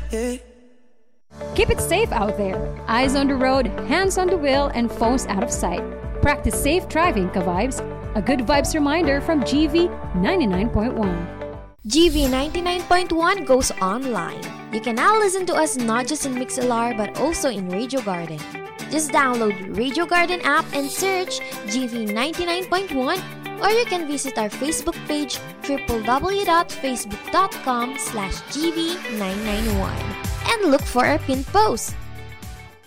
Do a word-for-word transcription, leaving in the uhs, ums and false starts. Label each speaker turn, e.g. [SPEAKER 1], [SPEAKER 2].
[SPEAKER 1] yeah.
[SPEAKER 2] Keep it safe out there. Eyes on the road, hands on the wheel, and phones out of sight. Practice safe driving, ka-vibes. A good vibes reminder from G V ninety-nine point one.
[SPEAKER 3] G V ninety-nine point one goes online. You can now listen to us not just in Mixlr but also in Radio Garden. Just download Radio Garden app and search G V ninety-nine point one, or you can visit our Facebook page w w w dot facebook dot com slash G V nine nine one and look for our pinned post.